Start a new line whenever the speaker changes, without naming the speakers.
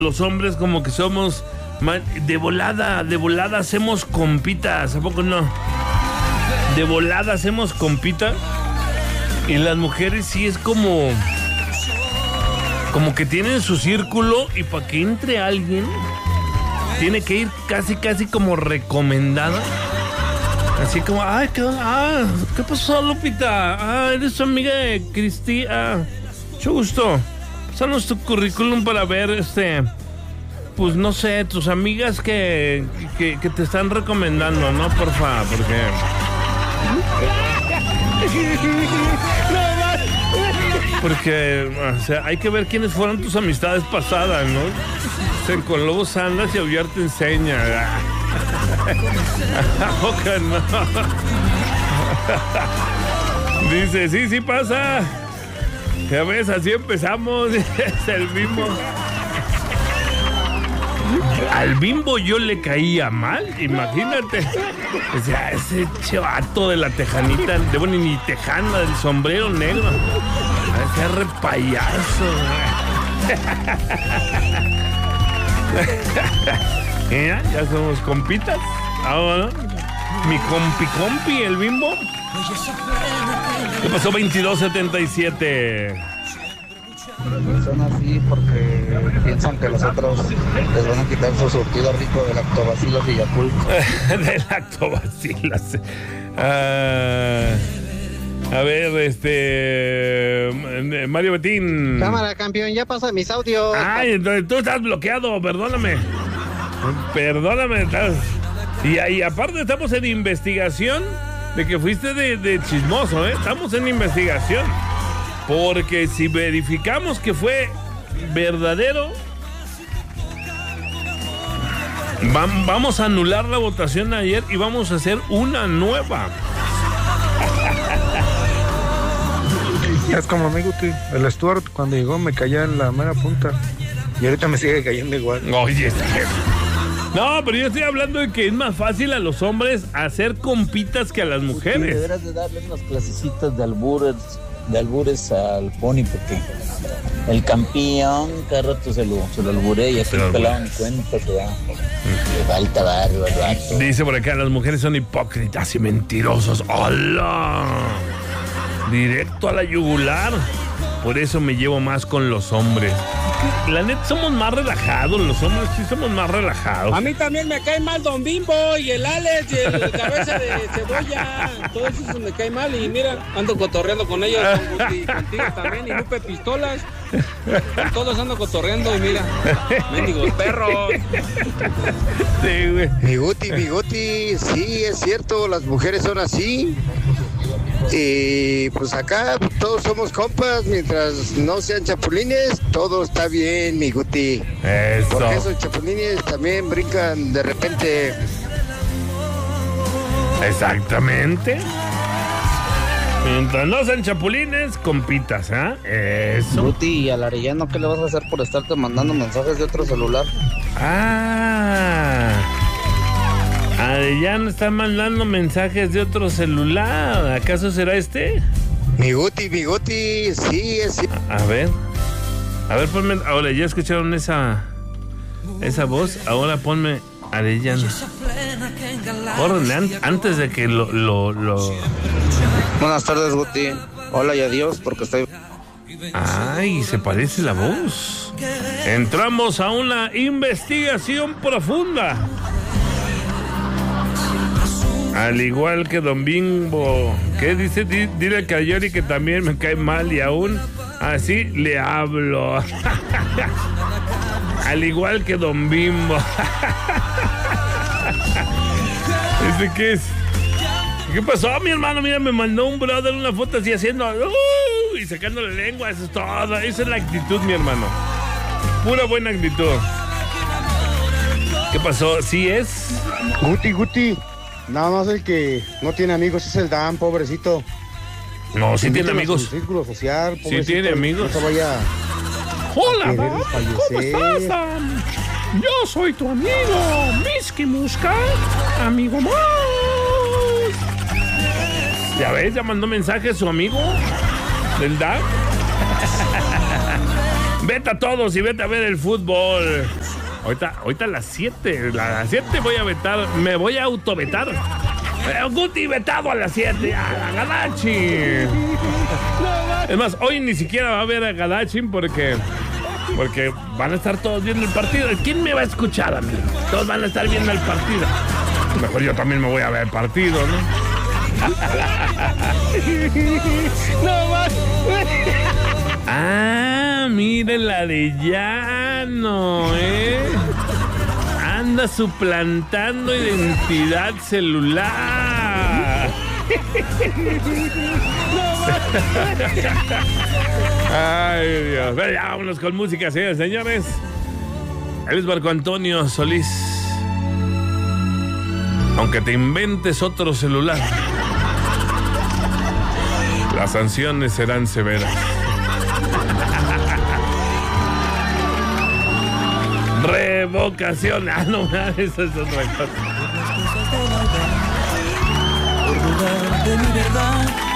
Los hombres como que somos de volada hacemos compitas, ¿a poco no? De volada hacemos compitas. Y las mujeres sí es como que tienen su círculo y para que entre alguien tiene que ir casi como recomendada. Así como, ¿qué pasó, Lupita? Eres tu amiga de Cristi. Mucho gusto. Pásanos tu currículum para ver, pues no sé, tus amigas que te están recomendando, ¿no? Porfa, porque... Porque, o sea, hay que ver quiénes fueron tus amistades pasadas, ¿no? Con lobos andas y aullar te enseña. Ojalá no. Dice, sí pasa. Ya ves, así empezamos. Es el Bimbo. Al Bimbo yo le caía mal, imagínate. O sea, ese chavato de la tejanita, ni tejana, del sombrero negro. Ese re payaso. Ya somos compitas. Ahora, mi compi, el Bimbo. ¿Qué pasó? 2277.
Son así porque piensan que los otros les van a quitar su surtido rico de lactobacilos y Yakult.
De lactobacilos. A ver, Mario Betín.
Cámara, campeón, ya pasa mis audios.
Ay, entonces tú estás bloqueado, perdóname. Y aparte estamos en investigación de que fuiste de chismoso, ¿eh? Estamos en investigación. Porque si verificamos que fue verdadero, vamos a anular la votación de ayer y vamos a hacer una nueva.
Es como amigo que el Stuart cuando llegó me caía en la mera punta y ahorita me sigue cayendo igual.
Oye, no, pero yo estoy hablando de que es más fácil a los hombres hacer compitas que a las mujeres.
Deberás de darle unas clasecitas de albures al Pony porque el campeón cada rato se lo alburea y aquí el pelado en cuenta se da. Le falta barba al rato.
Dice por acá, las mujeres son hipócritas y mentirosos. ¡Hola! Directo a la yugular. Por eso me llevo más con los hombres. La neta, somos más relajados. Los hombres sí somos más relajados.
A mí también me cae mal Don Bimbo y el Alex y el cabeza de cebolla. Todo eso me cae mal. Y mira, ando cotorreando con ellos. Y contigo también. Y Lupe Pistolas. Con todos ando cotorreando. Y mira, mendigos perros.
Sí, güey.
Mi Guti, sí, es cierto. Las mujeres son así. Y pues acá todos somos compas, mientras no sean chapulines, todo está bien, mi Guti.
Eso.
Porque esos chapulines también brincan de repente.
Exactamente. Mientras no sean chapulines, compitas, Eso.
Guti, ¿y al Arellano qué le vas a hacer por estarte mandando mensajes de otro celular?
Arellano está mandando mensajes de otro celular. ¿Acaso será este?
Mi Guti, sí, es cierto.
A ver, ponme. Ahora, ya escucharon esa voz. Ahora ponme Arellano. Córrele, antes de que lo...
Buenas tardes, Guti. Hola y adiós, porque estoy...
Ay, se parece la voz. Entramos a una investigación profunda. Al igual que Don Bimbo. ¿Qué dice? Dile a Yori que también me cae mal y aún así le hablo. Al igual que Don Bimbo. ¿Qué es? ¿Qué pasó, mi hermano? Mira, me mandó un brother una foto así haciendo... y sacando la lengua, eso es todo. Esa es la actitud, mi hermano. Pura buena actitud. ¿Qué pasó? ¿Sí es?
Guti. Nada más el que no tiene amigos es el Dan, pobrecito.
No, sí tiene amigos.
Círculo social,
sí tiene amigos.
No se vaya.
Hola, Dan. ¿Cómo estás, Dan? Yo soy tu amigo, Misky Musca. Amigo más. ¿Ya ves? Ya mandó mensaje a su amigo del Dan. Vete a todos y vete a ver el fútbol. Ahorita a las 7. A las 7 voy a vetar. Me voy a autovetar. Guti vetado a las 7. A Gadachin. Es más, hoy ni siquiera va a ver a Gadachin porque van a estar todos viendo el partido. ¿Quién me va a escuchar a mí? Todos van a estar viendo el partido. Mejor yo también me voy a ver el partido, ¿no?
No más.
Ah, miren la de Llano, Anda suplantando identidad celular. Ay, Dios. Pero ya, vámonos con música, señores. Él es Marco Antonio Solís. Aunque te inventes otro celular, las sanciones serán severas. Revocación. Ah, no, eso es otra cosa.
Por dudar de mi verdad.